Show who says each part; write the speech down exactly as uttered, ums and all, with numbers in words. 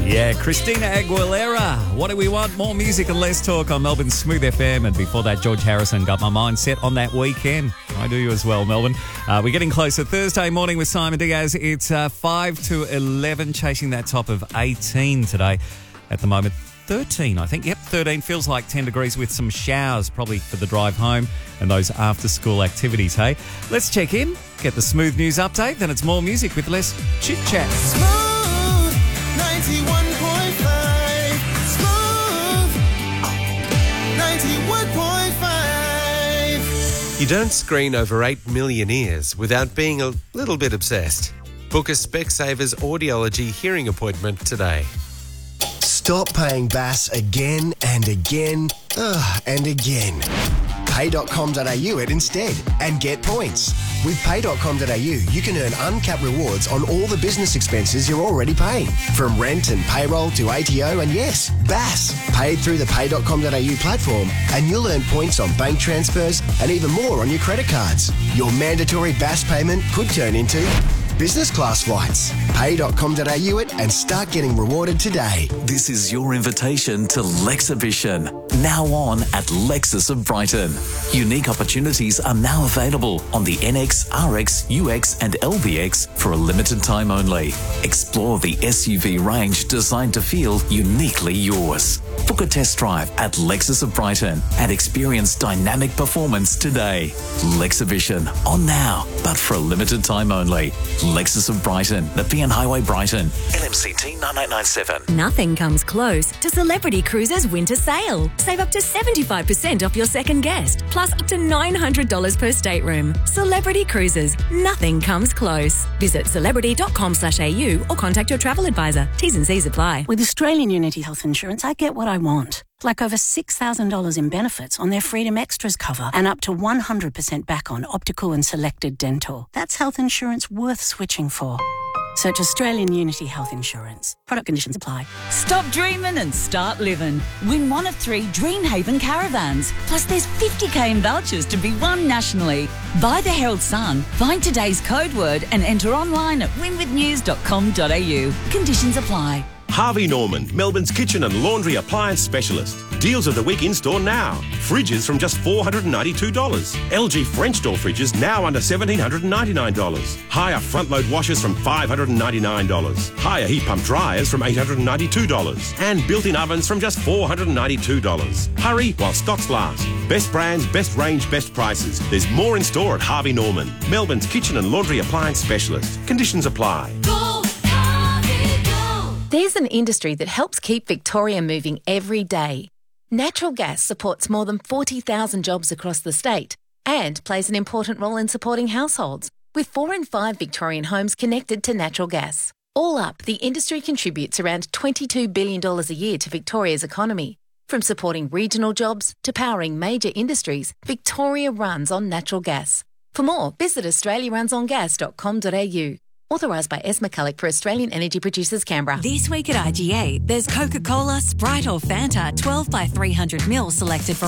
Speaker 1: Yeah, Christina Aguilera. What do we want? More music and less talk on Melbourne's Smooth F M. And before that, George Harrison got my mind set on that weekend. I do you as well, Melbourne. Uh, we're getting closer. Thursday morning with Simon Diaz. It's uh, five to eleven, chasing that top of eighteen today. At the moment, thirteen, I think. Yep, thirteen. Feels like ten degrees with some showers, probably for the drive home and those after-school activities, hey? Let's check in, get the Smooth News update. Then it's more music with less chit-chat.
Speaker 2: Smooth ninety-one point five. Smooth ninety-one point five.
Speaker 3: You don't screen over eight million ears without being a little bit obsessed. Book a Specsavers audiology hearing appointment today.
Speaker 4: Stop paying B A S again and again ugh, and again. pay dot com dot a u it instead and get points. With pay dot com dot a u, you can earn uncapped rewards on all the business expenses you're already paying. From rent and payroll to A T O and yes, B A S. Paid through the pay dot com dot a u platform and you'll earn points on bank transfers and even more on your credit cards. Your mandatory B A S payment could turn into business class flights. pay dot com dot a u it and start getting rewarded today.
Speaker 5: This is your invitation to Lexhibition, now on at Lexus of Brighton. Unique opportunities are now available on the N X, R X, U X and L V X for a limited time only. Explore the S U V range designed to feel uniquely yours. Book a test drive at Lexus of Brighton and experience dynamic performance today. Lexhibition, on now, but for a limited time only. Lexus of Brighton, the P N Highway Brighton, L M C T nine eight nine seven.
Speaker 6: Nothing comes close to Celebrity Cruises winter sale. Save up to seventy-five percent off your second guest, plus up to nine hundred dollars per stateroom. Celebrity Cruises, nothing comes close. Visit celebrity dot com slash a u or contact your travel advisor. T's and C's apply.
Speaker 7: With Australian Unity Health Insurance, I get what I want. Like over six thousand dollars in benefits on their Freedom Extras cover and up to one hundred percent back on optical and selected dental. That's health insurance worth switching for. Search Australian Unity Health Insurance. Product conditions apply.
Speaker 8: Stop dreaming and start living. Win one of three Dreamhaven caravans. Plus there's fifty k in vouchers to be won nationally. Buy the Herald Sun, find today's code word and enter online at win with news dot com dot a u. Conditions apply.
Speaker 9: Harvey Norman, Melbourne's kitchen and laundry appliance specialist. Deals of the week in store now. Fridges from just four hundred ninety-two dollars. L G French door fridges now under one thousand seven hundred ninety-nine dollars. Higher front load washers from five hundred ninety-nine dollars. Higher heat pump dryers from eight hundred ninety-two dollars. And built-in ovens from just four hundred ninety-two dollars. Hurry while stocks last. Best brands, best range, best prices. There's more in store at Harvey Norman, Melbourne's kitchen and laundry appliance specialist. Conditions apply.
Speaker 10: Go, Harvey, go. There's an industry that helps keep Victoria moving every day. Natural gas supports more than forty thousand jobs across the state and plays an important role in supporting households, with four in five Victorian homes connected to natural gas. All up, the industry contributes around twenty-two billion dollars a year to Victoria's economy. From supporting regional jobs to powering major industries, Victoria runs on natural gas. For more, visit australia runs on gas dot com dot a u. Authorised by S. McCulloch for Australian Energy Producers, Canberra.
Speaker 6: This week at I G A, there's Coca-Cola, Sprite or Fanta, twelve by three hundred mil selected for